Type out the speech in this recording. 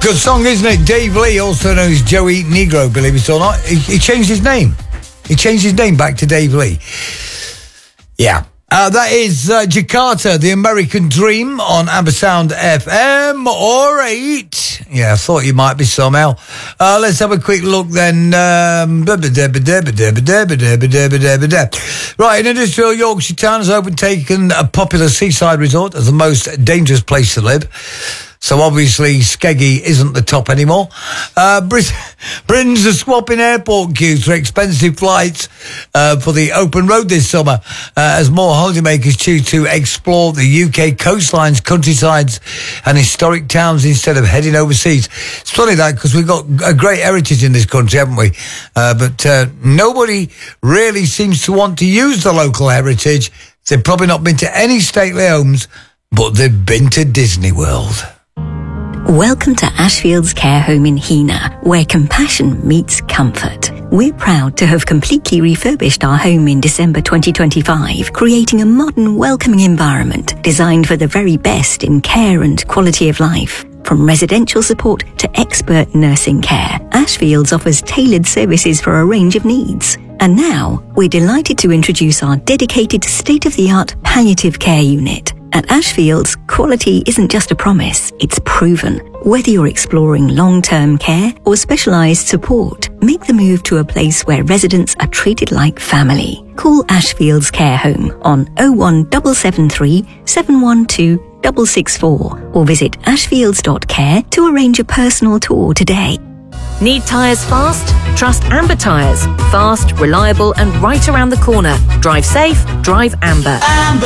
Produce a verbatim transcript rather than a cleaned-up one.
Good song, isn't it? Dave Lee, also known as Joey Negro, believe it or not. He, he changed his name. He changed his name back to Dave Lee. Yeah. Uh, that is uh, Jakarta, the American Dream on Amber Sound F M. All right. Yeah, I thought you might be somehow. Uh, let's have a quick look then. Um, right, an industrial Yorkshire town has overtaken a popular seaside resort as the most dangerous place to live. So obviously Skeggy isn't the top anymore. Uh, Brit- Britain's are swapping airport queues for expensive flights uh, for the open road this summer uh, as more holidaymakers choose to explore the U K coastlines, countrysides and historic towns instead of heading overseas. It's funny that because we've got a great heritage in this country, haven't we? Uh, but uh, nobody really seems to want to use the local heritage. They've probably not been to any stately homes, but they've been to Disney World. Welcome to Ashfield's Care Home in Heanor, where compassion meets comfort. We're proud to have completely refurbished our home in December twenty twenty-five, creating a modern, welcoming environment designed for the very best in care and quality of life. From residential support to expert nursing care, Ashfields offers tailored services for a range of needs. And now, we're delighted to introduce our dedicated state-of-the-art palliative care unit. At Ashfields, quality isn't just a promise, it's proven. Whether you're exploring long-term care or specialised support, make the move to a place where residents are treated like family. Call Ashfields Care Home on oh one seven seven three, seven one two, six six four or visit ashfields dot care to arrange a personal tour today. Need tyres fast? Trust Amber Tyres. Fast, reliable and right around the corner. Drive safe, drive Amber. Amber.